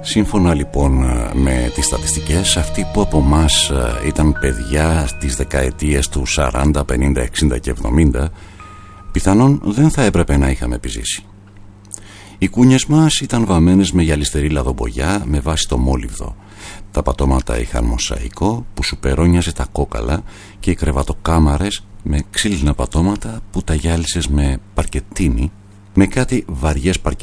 Σύμφωνα λοιπόν με τις στατιστικές, αυτοί που από εμάς ήταν παιδιά στις δεκαετίες του 40, 50, 60 και 70, πιθανόν δεν θα έπρεπε να είχαμε επιζήσει. Οι κούνιες μας ήταν βαμμένες με γυαλιστερή λαδομπογιά με βάση το μόλιβδο. Τα πατώματα είχαν μοσαϊκό που σου περώνιαζε τα κόκαλα και οι κρεβατοκάμαρες με ξύλινα πατώματα που τα γυάλισες με παρκετίνι, με κάτι βαριές